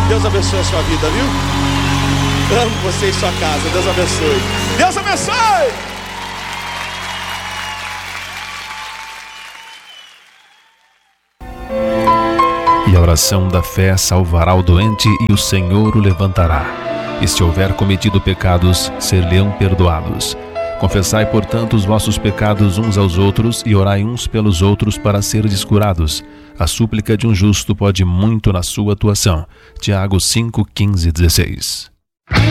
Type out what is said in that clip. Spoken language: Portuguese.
Deus abençoe a sua vida, viu? Amo você e sua casa. Deus abençoe. Deus abençoe! E a oração da fé salvará o doente e o Senhor o levantará. E se houver cometido pecados, ser-lhe-ão perdoados. Confessai, portanto, os vossos pecados uns aos outros e orai uns pelos outros para serdes curados. A súplica de um justo pode muito na sua atuação. Tiago 5, 15, 16.